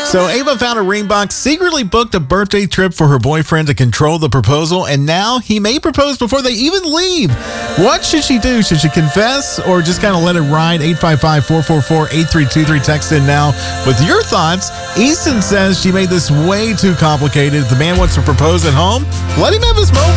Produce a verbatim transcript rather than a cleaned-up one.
So Ava found a ring box, secretly booked a birthday trip for her boyfriend to control the proposal, and now he may propose before they even leave. What should she do? Should she confess or just kind of let it ride? eight five five, four four four, eight three two three. Text in now with your thoughts. Easton says she made this way too complicated. If the man wants to propose at home, let him have his moment.